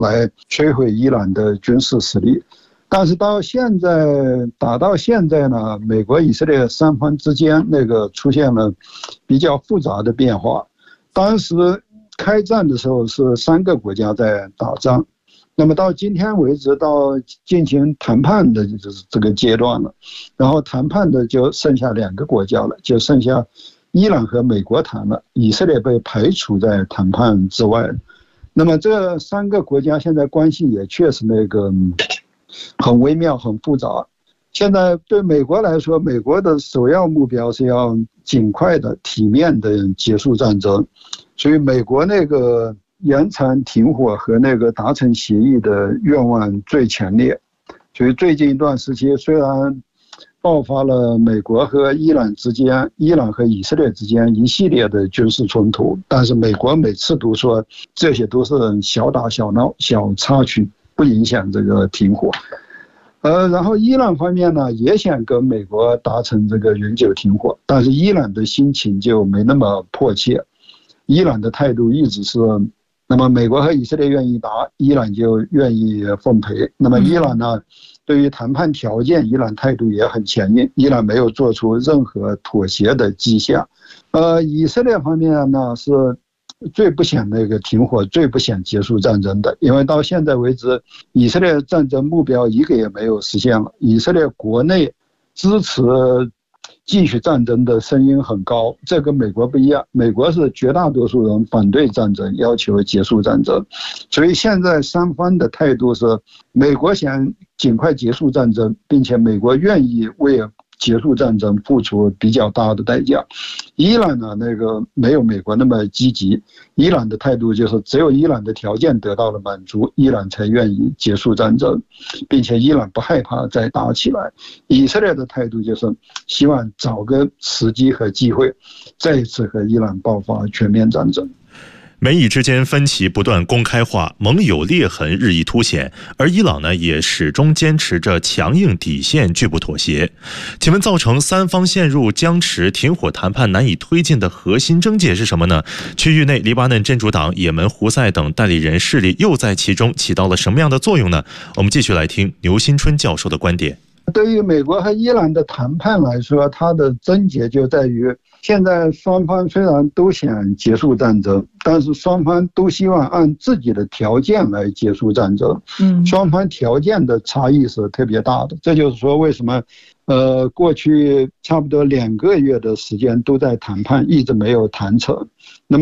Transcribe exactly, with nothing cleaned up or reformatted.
来摧毁伊朗的军事实力。但是到现在打到现在呢，美国以色列三方之间那个出现了比较复杂的变化。当时开战的时候是三个国家在打仗，那么到今天为止，到进行谈判的这个阶段了，然后谈判的就剩下两个国家了，就剩下伊朗和美国谈了，以色列被排除在谈判之外。那么这三个国家现在关系也确实那个很微妙很复杂。现在对美国来说，美国的首要目标是要尽快的体面的结束战争，所以美国那个延长停火和那个达成协议的愿望最强烈。所以最近一段时期虽然爆发了美国和伊朗之间、伊朗和以色列之间一系列的军事冲突，但是美国每次都说这些都是小打小闹、小插曲，不影响这个停火。呃，然后伊朗方面呢也想跟美国达成这个永久停火，但是伊朗的心情就没那么迫切。伊朗的态度一直是，那么美国和以色列愿意打，伊朗就愿意奉陪。那么伊朗呢，对于谈判条件，伊朗态度也很强硬，伊朗没有做出任何妥协的迹象。呃，以色列方面呢是最不想那个停火，最不想结束战争的，因为到现在为止，以色列战争目标一个也没有实现了。以色列国内支持继续战争的声音很高，这跟美国不一样，美国是绝大多数人反对战争，要求结束战争。所以现在三方的态度是，美国想尽快结束战争，并且美国愿意为结束战争付出比较大的代价。伊朗呢，那个没有美国那么积极，伊朗的态度就是只有伊朗的条件得到了满足，伊朗才愿意结束战争，并且伊朗不害怕再打起来。以色列的态度就是希望找个时机和机会，再一次和伊朗爆发全面战争。 美以之间分歧不断公开化，盟友裂痕日益凸显，而伊朗呢也始终坚持着强硬底线，拒不妥协。请问造成三方陷入僵持、停火谈判难以推进的核心症结是什么呢？区域内黎巴嫩真主党、也门胡塞等代理人势力又在其中起到了什么样的作用呢？我们继续来听牛新春教授的观点。 对于美国和伊朗的谈判来说，它的症结就在于，现在双方虽然都想结束战争，但是双方都希望按自己的条件来结束战争。嗯，双方条件的差异是特别大的。这就是说，为什么呃过去差不多两个月的时间都在谈判，一直没有谈成。那么